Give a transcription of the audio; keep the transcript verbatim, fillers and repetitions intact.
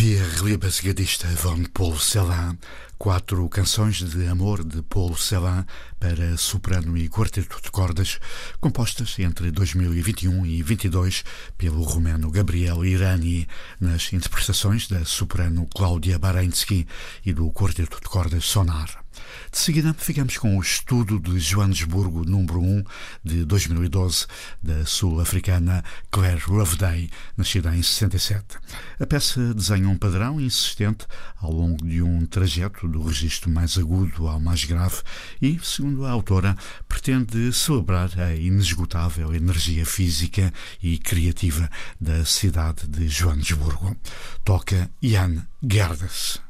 Wir Liebesgedichte von Paul Celan, quatro canções de amor de Paul Celan para soprano e quarteto de cordas, compostas entre dois mil e vinte e um e vinte e dois pelo romeno Gabriel Irani, nas interpretações da soprano Cláudia Baranski e do quarteto de cordas Sonar. De seguida, ficamos com o Estudo de Joanesburgo número um de dois mil e doze, da sul-africana Claire Loveday, nascida em sessenta e sete. A peça desenha um padrão insistente ao longo de um trajeto do registro mais agudo ao mais grave e, segundo a autora, pretende celebrar a inesgotável energia física e criativa da cidade de Joanesburgo. Toca Jan Gerdes.